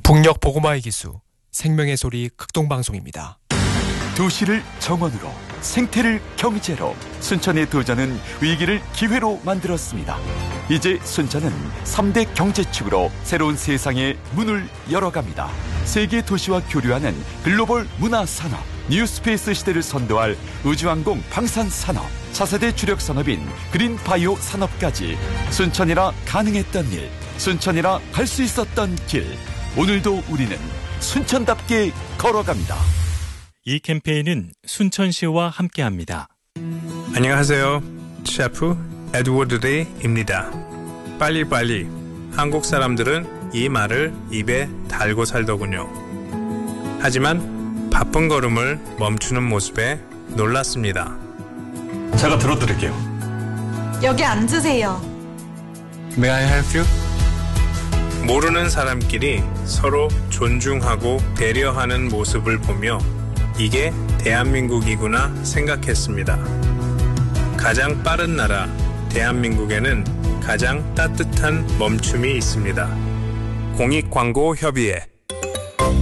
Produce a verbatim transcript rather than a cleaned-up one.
북녘 보고마의 기수 생명의 소리 극동방송입니다. 도시를 정원으로, 생태를 경제로, 순천의 도전은 위기를 기회로 만들었습니다. 이제 순천은 삼 대 경제축으로 새로운 세상의 문을 열어갑니다. 세계 도시와 교류하는 글로벌 문화산업, 뉴스페이스 시대를 선도할 우주항공 방산산업, 차세대 주력 산업인 그린바이오 산업까지 순천이라 가능했던 일, 순천이라 갈 수 있었던 길, 오늘도 우리는 순천답게 걸어갑니다. 이 캠페인은 순천시와 함께합니다. 안녕하세요. 셰프 에드워드 데이입니다. 빨리빨리. 한국 사람들은 이 말을 입에 달고 살더군요. 하지만 바쁜 걸음을 멈추는 모습에 놀랐습니다. 제가 들어드릴게요. 여기 앉으세요. May I help you? 모르는 사람끼리 서로 존중하고 배려하는 모습을 보며 이게 대한민국이구나 생각했습니다. 가장 빠른 나라 대한민국에는 가장 따뜻한 멈춤이 있습니다. 공익광고협의회